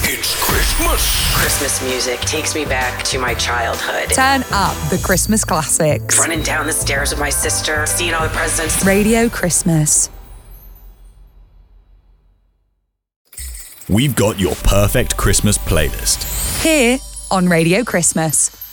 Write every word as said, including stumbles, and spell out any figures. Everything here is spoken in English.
It's Christmas. Christmas music takes me back to my childhood. Turn up the Christmas classics. Running down the stairs with my sister, seeing all the presents. Radio Christmas. We've got your perfect Christmas playlist Here on Radio Christmas.